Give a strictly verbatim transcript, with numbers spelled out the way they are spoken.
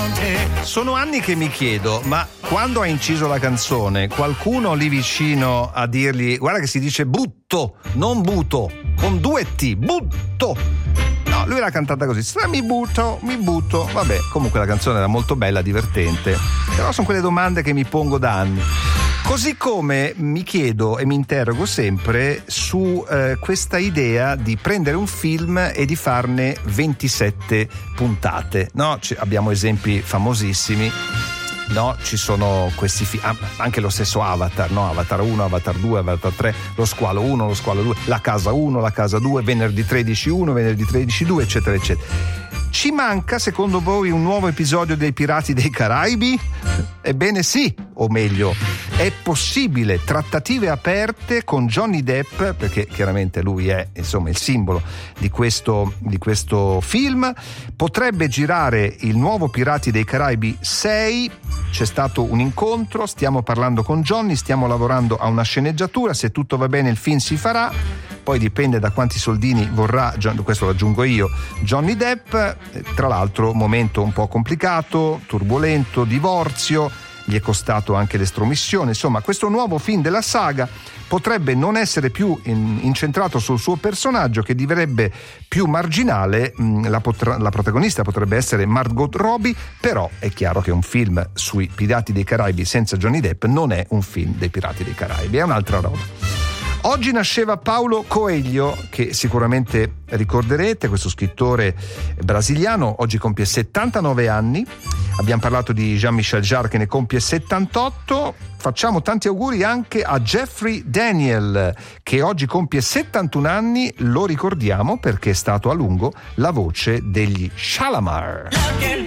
Sono anni che mi chiedo, ma quando ha inciso la canzone, qualcuno lì vicino a dirgli guarda che si dice butto, non buto, con due T, butto. No, lui l'ha cantata così, mi butto, mi butto. Vabbè, comunque la canzone era molto bella, divertente, però sono quelle domande che mi pongo da anni. Così come mi chiedo e mi interrogo sempre su eh, questa idea di prendere un film e di farne ventisette puntate, no? C- abbiamo esempi famosissimi, no? Ci sono questi film, anche lo stesso Avatar, no? Avatar uno, Avatar due, Avatar tre, lo squalo uno, lo squalo due, la casa uno, la casa due, venerdì tredici uno, venerdì tredici due, eccetera eccetera. Ci manca, secondo voi, un nuovo episodio dei Pirati dei Caraibi? Ebbene sì, o meglio, è possibile. Trattative aperte con Johnny Depp, perché chiaramente lui è, insomma, il simbolo di questo, di questo film. Potrebbe girare il nuovo Pirati dei Caraibi sei. C'è stato un incontro, stiamo parlando con Johnny, stiamo lavorando a una sceneggiatura, se tutto va bene il film si farà. Poi dipende da quanti soldini vorrà, questo lo aggiungo io, Johnny Depp. Tra l'altro momento un po' complicato, turbolento, divorzio, gli è costato anche l'estromissione. Insomma, questo nuovo film della saga potrebbe non essere più in, incentrato sul suo personaggio, che diventerebbe più marginale. La, potra, la protagonista potrebbe essere Margot Robbie, però è chiaro che un film sui Pirati dei Caraibi senza Johnny Depp non è un film dei Pirati dei Caraibi, è un'altra roba. Oggi nasceva Paulo Coelho, che sicuramente ricorderete, questo scrittore brasiliano, oggi compie settantanove anni. Abbiamo parlato di Jean-Michel Jarre che ne compie settantotto. Facciamo tanti auguri anche a Jeffrey Daniel, che oggi compie settantuno anni, lo ricordiamo perché è stato a lungo la voce degli Shalamar.